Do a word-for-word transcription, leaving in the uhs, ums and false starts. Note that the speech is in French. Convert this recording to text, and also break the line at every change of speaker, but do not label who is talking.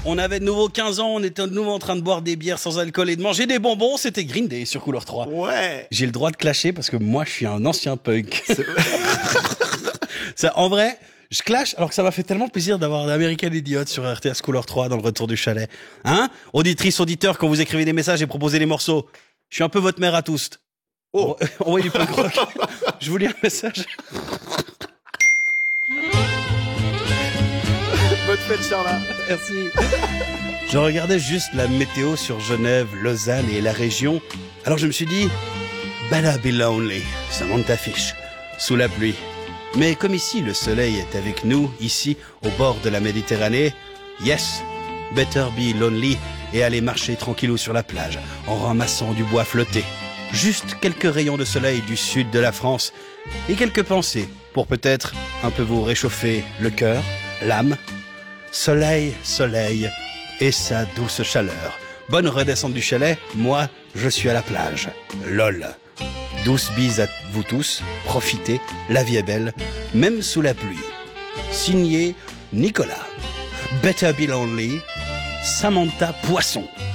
On avait de nouveau quinze ans, on était de nouveau en train de boire des bières sans alcool et de manger des bonbons. C'était Green Day sur Couleur trois.
Ouais.
J'ai le droit de clasher parce que moi, je suis un ancien punk. Ça, en vrai, je clash alors que ça m'a fait tellement plaisir d'avoir l'American Idiot sur R T S Couleur trois dans le retour du chalet. Hein? Auditrice, auditeur, quand vous écrivez des messages et proposez des morceaux, je suis un peu votre mère à tous.
Oh.
Envoyez du punk rock. Je vous lis un message.
Bonne fête, Charla.
Merci. Je regardais juste la météo sur Genève, Lausanne et la région. Alors je me suis dit, Better be lonely, ça monte ta fiche, sous la pluie. Mais comme ici, le soleil est avec nous, ici, au bord de la Méditerranée, yes, better be lonely et aller marcher tranquillou sur la plage, en ramassant du bois flotté. Juste quelques rayons de soleil du sud de la France et quelques pensées pour peut-être un peu vous réchauffer le cœur, l'âme. Soleil, soleil et sa douce chaleur. Bonne redescente du chalet, moi, je suis à la plage. Lol. Douce bise à vous tous, profitez, la vie est belle, même sous la pluie. Signé Nicolas. Better be lonely, Samantha Poisson.